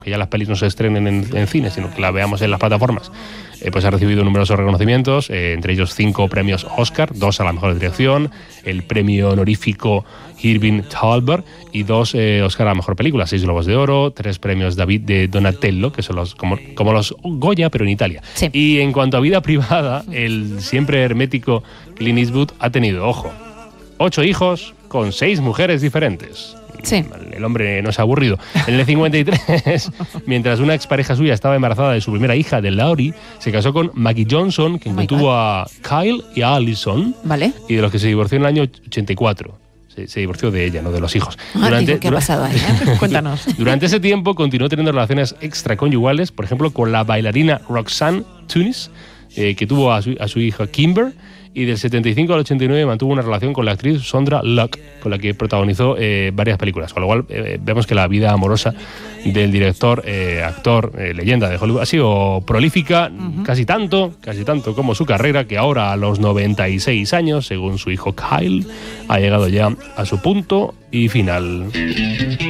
que ya las pelis no se estrenen en cine, sino que las veamos en las plataformas, pues ha recibido numerosos reconocimientos, entre ellos 5 premios Oscar, 2 a la mejor dirección, el premio honorífico Irving Thalberg y 2 Oscar a la mejor película, 6 Globos de Oro, 3 premios David de Donatello, que son los como los Goya, pero en Italia. Sí. Y en cuanto a vida privada, el siempre hermético Clint Eastwood ha tenido, ojo, 8 hijos con 6 mujeres diferentes. Sí. El hombre no es aburrido. En el 53, mientras una expareja suya estaba embarazada de su primera hija, de Laurie, se casó con Maggie Johnson, quien tuvo a Kyle y a Allison, Vale. y de los que se divorció en el año 84. Se divorció de ella, no de los hijos. ¿Qué ha pasado ahí? Cuéntanos. Durante ese tiempo continuó teniendo relaciones extraconyugales, por ejemplo, con la bailarina Roxanne Tunis, que tuvo a su hija Kimber, y del 75 al 89 mantuvo una relación con la actriz Sondra Luck, con la que protagonizó varias películas. Con lo cual vemos que la vida amorosa del director, actor, leyenda de Hollywood ha sido prolífica, casi tanto como su carrera, que ahora a los 96 años, según su hijo Kyle, ha llegado ya a su punto y final.